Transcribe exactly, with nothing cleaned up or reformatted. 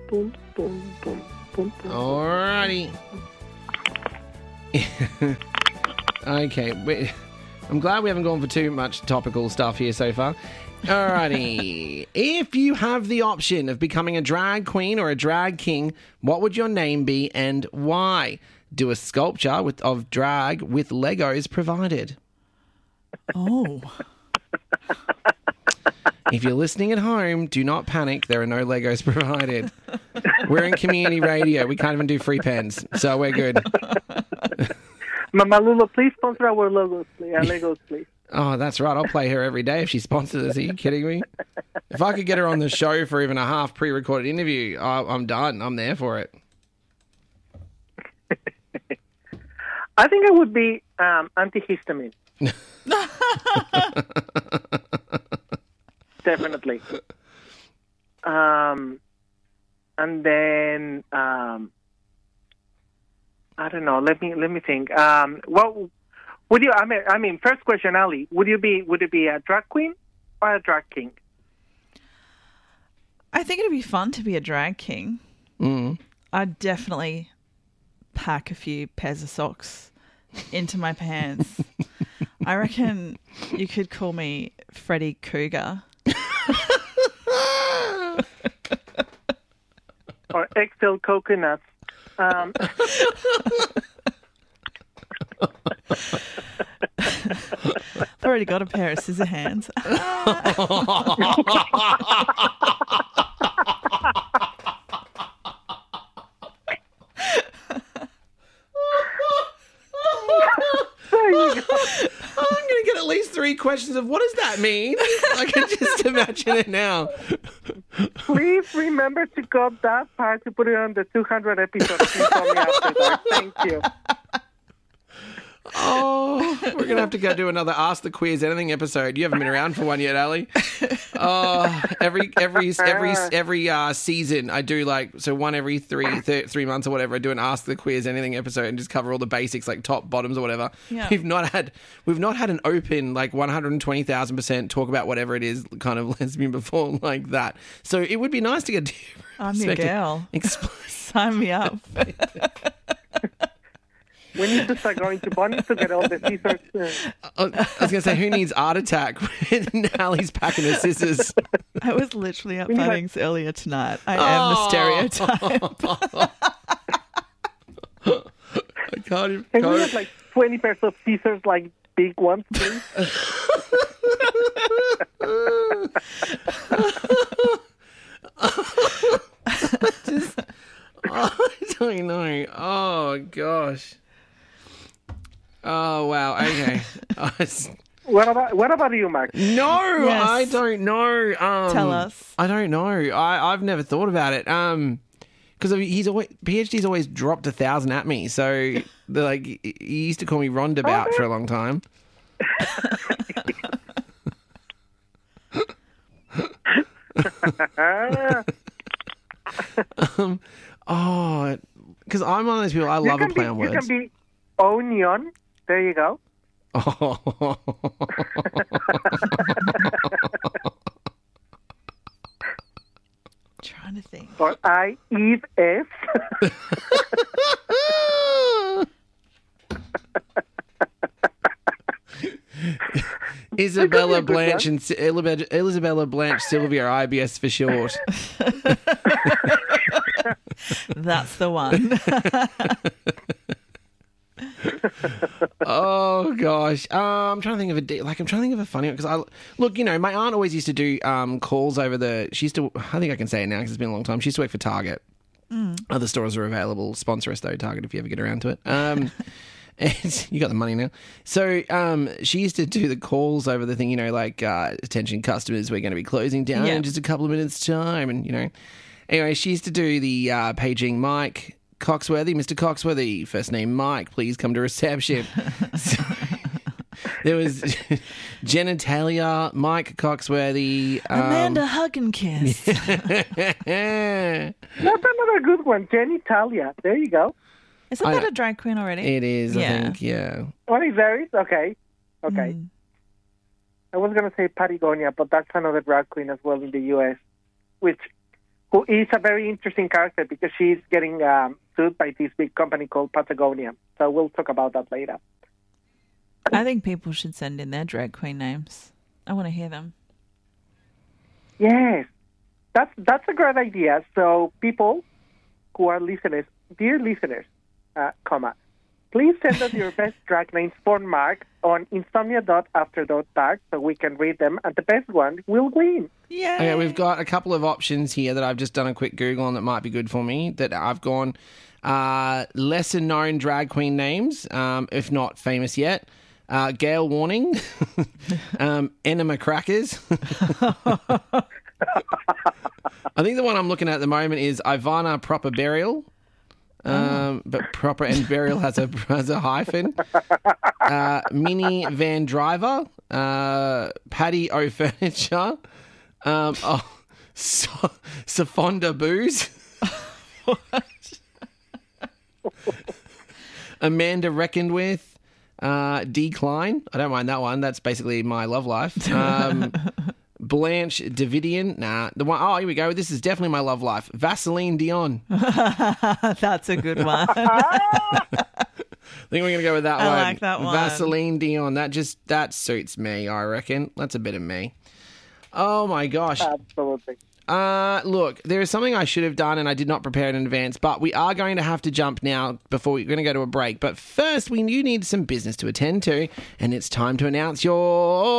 boom, boom, boom, boom, boom. Alrighty. Okay, we, I'm glad we haven't gone for too much topical stuff here so far. Alrighty. If you have the option of becoming a drag queen or a drag king, what would your name be and why? Do a sculpture with, of drag with Legos provided. Oh. If you're listening at home, do not panic. There are no Legos provided. We're in community radio. We can't even do free pens, so we're good. Mama Lulu, please sponsor our logos, please. Our Legos, please. Oh, that's right. I'll play her every day if she sponsors us. Are you kidding me? If I could get her on the show for even a half pre-recorded interview, I, I'm done. I'm there for it. I think it would be um, antihistamine. Definitely. Um, and then um, I don't know. Let me let me think. Um, what would you? I mean, I mean, first question, Ali. Would you be? Would it be a drag queen or a drag king? I think it'd be fun to be a drag king. Mm. I'd definitely pack a few pairs of socks into my pants. I reckon you could call me Freddy Cougar. Or X L coconuts. Um. I've already got a pair of scissor hands. I'm going to get at least three questions of what does that mean? I can just imagine it now. Please remember to cut that part to put it on the two hundred episode. Please tell me after that. Thank you. Oh, we're going to have to go do another Ask the Queers Anything episode. You haven't been around for one yet, Ali. Oh, every every every every uh, season I do like, so one every three th- three months or whatever, I do an Ask the Queers Anything episode and just cover all the basics like top, bottoms or whatever. Yeah. We've not had we've not had an open like one hundred twenty thousand percent talk about whatever it is kind of lesbian before like that. So it would be nice to get I'm your girl. Explain. Sign me up. We need to start going to Bonnie to get all the scissors. Uh. I was going to say, who needs Art Attack when Ali's packing her scissors? I was literally at We need, Bunnings like... earlier tonight. I am the stereotype. I can't even... Can we have like twenty pairs of scissors, like big ones, please? Just, oh, I don't know. Oh, gosh. Oh, wow. Okay. What about what about you, Max? No, yes. I don't know. Um, Tell us. I don't know. I, I've never thought about it. Um, because he's always PhD's always dropped a thousand at me. So, the, like, he used to call me Rondabout oh, for a long time. um, oh, because I'm one of those people. I love a play on words. You can be onion. There you go. Oh. Trying to think. Or I Eve S. Isabella Blanche and Isabella Blanche Sylvia, I B S for short. That's the one. Oh gosh, uh, I'm trying to think of a de- like I'm trying to think of a funny one because I look, you know, my aunt always used to do um, calls over the. She used to. I think I can say it now because it's been a long time. She used to work for Target. Mm. Other stores are available. Sponsor us though, Target, if you ever get around to it. Um, and you got the money now. So um, she used to do the calls over the thing, you know, like uh, attention customers, we're going to be closing down yeah. in just a couple of minutes' time, and you know. Anyway, she used to do the uh, paging Mike Coxworthy, Mister Coxworthy, first name Mike, please come to reception. So, there was genitalia, Mike Coxworthy. Um, Amanda Hug and Kiss. That's another good one, genitalia. There you go. Isn't that I, a drag queen already? It is, yeah. I think, yeah. What is there? Okay. Okay. Mm. I was going to say Patagonia, but that's another drag queen as well in the U S, which who is a very interesting character because she's getting um, sued by this big company called Patagonia. So we'll talk about that later. I think people should send in their drag queen names. I want to hear them. Yes, that's that's a great idea. So people who are listeners, dear listeners, uh, comma, please send us your best drag names for Mark on insomnia dot after dot dark so we can read them, and the best one will win. Yeah. Okay, we've got a couple of options here that I've just done a quick Google on that might be good for me. That I've gone uh, lesser known drag queen names, um, if not famous yet. Uh, Gail Warning, um, Enema Crackers. I think the one I'm looking at at the moment is Ivana Proper Burial. Um, but proper and burial has a has a hyphen. Uh, Minnie Van Driver, uh, Paddy O Furniture, um, oh, so, Safonda Booze, Amanda Reckoned With, uh, Decline. I don't mind that one. That's basically my love life. Um, Blanche Davidian. Nah, the one oh here we go. This is definitely my love life. Vaseline Dion. That's a good one. I think we're gonna go with that I one. like that one. Vaseline Dion. That just that suits me, I reckon. That's a bit of me. Oh my gosh. Absolutely. Uh, look, there is something I should have done and I did not prepare it in advance, but we are going to have to jump now before we're going to go to a break. But first, we do need some business to attend to, and it's time to announce your